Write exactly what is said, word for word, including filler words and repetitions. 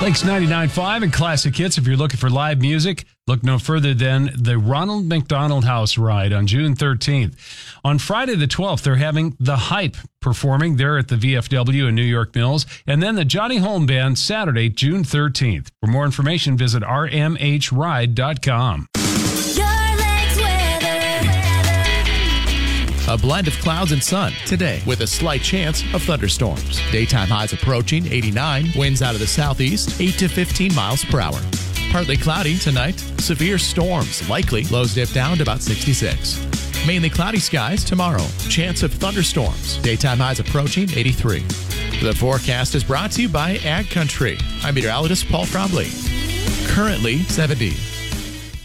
Lakes ninety-nine point five and Classic Hits. If you're looking for live music, look no further than the Ronald McDonald House Ride on June thirteenth. On Friday the twelfth, they're having The Hype performing there at the V F W in New York Mills. And then the Johnny Holm Band Saturday, June thirteenth. For more information, visit r m h ride dot com. A blend of clouds and sun today with a slight chance of thunderstorms. Daytime highs approaching eighty-nine. Winds out of the southeast, eight to fifteen miles per hour. Partly cloudy tonight. Severe storms likely. Lows dip down to about sixty-six. Mainly cloudy skies tomorrow. Chance of thunderstorms. Daytime highs approaching eighty-three. The forecast is brought to you by Ag Country. I'm meteorologist Paul Trombley. Currently seventy.